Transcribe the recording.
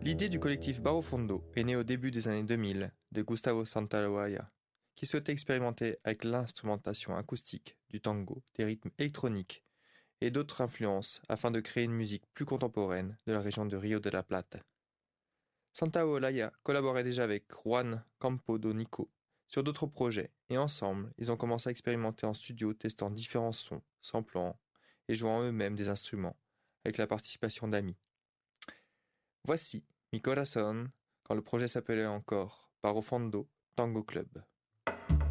L'idée du collectif Barro Fondo est née au début des années 2000 de Gustavo Santaolalla, qui souhaitait expérimenter avec l'instrumentation acoustique, du tango, des rythmes électroniques et d'autres influences afin de créer une musique plus contemporaine de la région de Rio de la Plata. Santaolalla collaborait déjà avec Juan Campodónico sur d'autres projets et ensemble, ils ont commencé à expérimenter en studio testant différents sons, samplant et jouant eux-mêmes des instruments avec la participation d'amis. Voici Mi Corazón quand le projet s'appelait encore Barro Fondo Tango Club.